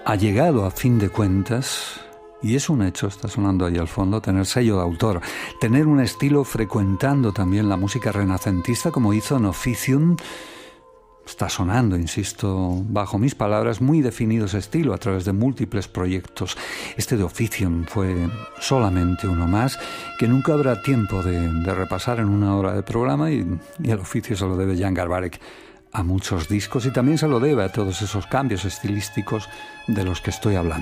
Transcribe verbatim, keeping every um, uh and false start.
ha llegado a fin de cuentas, y es un hecho, está sonando ahí al fondo, tener sello de autor, tener un estilo frecuentando también la música renacentista como hizo en Officium. Está sonando, insisto, bajo mis palabras, muy definido ese estilo a través de múltiples proyectos. Este de Officium fue solamente uno más que nunca habrá tiempo de, de repasar en una hora de programa, y, y el oficio se lo debe Jan Garbarek a muchos discos, y también se lo debe a todos esos cambios estilísticos de los que estoy hablando.